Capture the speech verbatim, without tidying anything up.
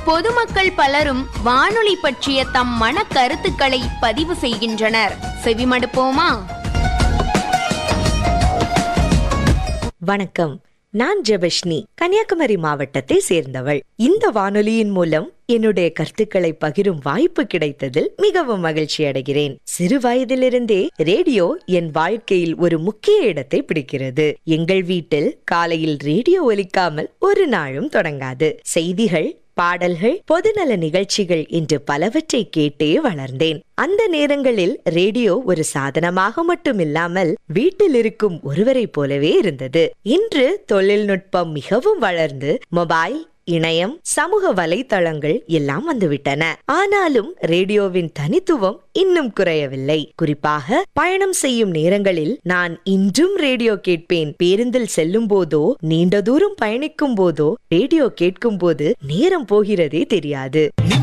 பொதுமக்கள் பலரும் வானொலி பற்றிய தம் மன கருத்துக்களை பதிவு செய்கின்றனர். செவிமடுப்போமா? வணக்கம், நான் ஜெபஷ்னி, கன்னியாகுமரி மாவட்டத்தை சேர்ந்தவள். இந்த வானொலியின் மூலம் என்னுடைய கருத்துக்களை பகிரும் வாய்ப்பு கிடைத்ததில் மிகவும் மகிழ்ச்சி அடைகிறேன். சிறு வயதிலிருந்தே ரேடியோ என் வாழ்க்கையில் ஒரு முக்கிய இடத்தை பிடிக்கிறது. எங்கள் வீட்டில் காலையில் ரேடியோ ஒலிக்காமல் ஒரு நாளும் தொடங்காது. செய்திகள், பாடல்கள், பொதுநல நிகழ்ச்சிகள் என்று பலவற்றை கேட்டே வளர்ந்தேன். அந்த நேரங்களில் ரேடியோ ஒரு சாதனமாக மட்டுமில்லாமல் வீட்டில் இருக்கும் ஒருவரை போலவே இருந்தது. இன்று தொழில்நுட்பம் மிகவும் வளர்ந்து மொபைல், இணையம், சமூக வலைத்தளங்கள் எல்லாம் வந்துவிட்டன. ஆனாலும் ரேடியோவின் தனித்துவம் இன்னும் குறையவில்லை. குறிப்பாக பயணம் செய்யும் நேரங்களில் நான் இன்றும் ரேடியோ கேட்பேன். பேருந்தில் செல்லும் போதோ, நீண்ட தூரம் பயணிக்கும் போதோ ரேடியோ கேட்கும் போது நேரம் போகிறதே தெரியாது.